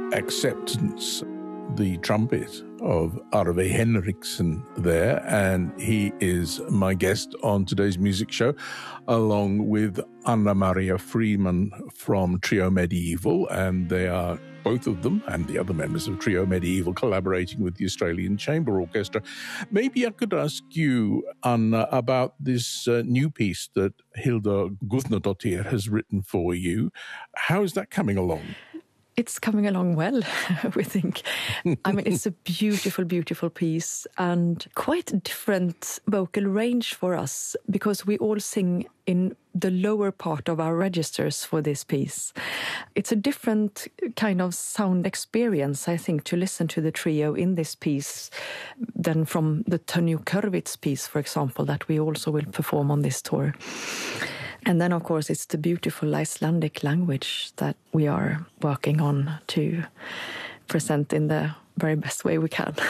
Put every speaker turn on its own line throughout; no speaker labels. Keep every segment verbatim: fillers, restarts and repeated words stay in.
Acceptance, the trumpet of Arve Henriksen there, and he is my guest on today's music show, along with Anna Maria Freeman from Trio Medieval, and they are both of them and the other members of Trio Medieval collaborating with the Australian Chamber Orchestra. Maybe I could ask you, Anna, about this uh, new piece that Hilda Guðnadóttir has written for you. How is that coming along?
It's coming along well, we think. I mean, it's a beautiful, beautiful piece and quite a different vocal range for us because we all sing in the lower part of our registers for this piece. It's a different kind of sound experience, I think, to listen to the trio in this piece than from the Tönju Körvits piece, for example, that we also will perform on this tour. And then, of course, it's the beautiful Icelandic language that we are working on to present in the very best way we can.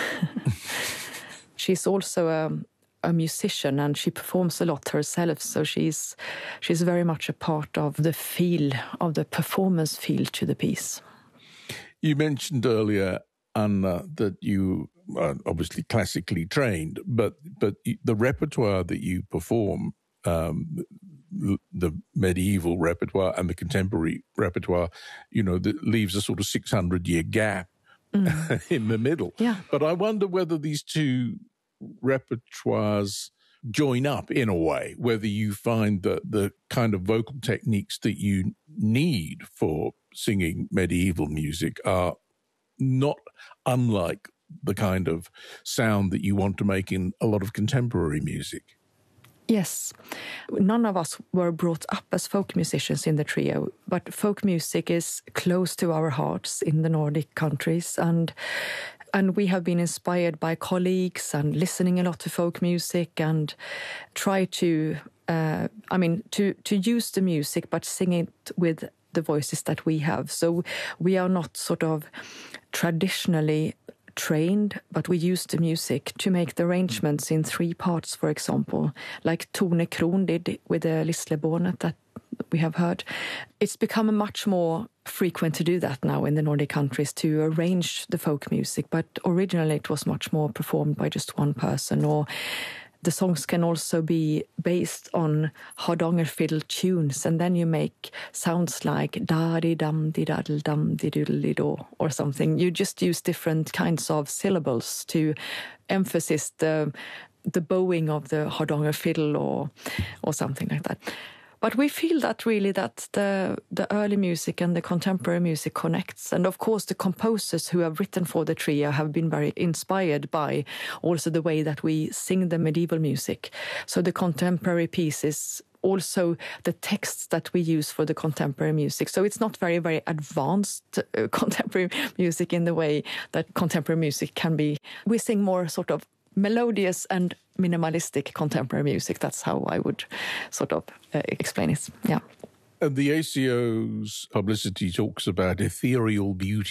She's also a, a musician and she performs a lot herself, so she's she's very much a part of the feel, of the performance feel to the piece.
You mentioned earlier, Anna, that you are obviously classically trained, but but the repertoire that you perform, um, the medieval repertoire and the contemporary repertoire, you know, that leaves a sort of six hundred year gap mm. in the middle.
Yeah.
But I wonder whether these two repertoires join up in a way, whether you find that the kind of vocal techniques that you need for singing medieval music are not unlike the kind of sound that you want to make in a lot of contemporary music.
Yes. None of us were brought up as folk musicians in the trio, but folk music is close to our hearts in the Nordic countries, and and we have been inspired by colleagues and listening a lot to folk music and try to, uh, I mean, to, to use the music but sing it with the voices that we have. So we are not sort of traditionally trained, but we use the music to make the arrangements in three parts, for example, like Tone Kron did with the Lislebornet that we have heard. It's become much more frequent to do that now in the Nordic countries, to arrange the folk music, but originally it was much more performed by just one person, or the songs can also be based on Hardanger fiddle tunes, and then you make sounds like da-di-dum-di-daddle-dum-di-doodle-di-do or something. You just use different kinds of syllables to emphasize the the bowing of the Hardanger fiddle or or something like that. But we feel that really that the the early music and the contemporary music connects. And of course, the composers who have written for the trio have been very inspired by also the way that we sing the medieval music. So the contemporary pieces, also the texts that we use for the contemporary music. So it's not very, very advanced uh, contemporary music in the way that contemporary music can be. We sing more sort of melodious and minimalistic contemporary music. That's how I would sort of uh, explain it. Yeah.
And the A C O's publicity talks about ethereal beauty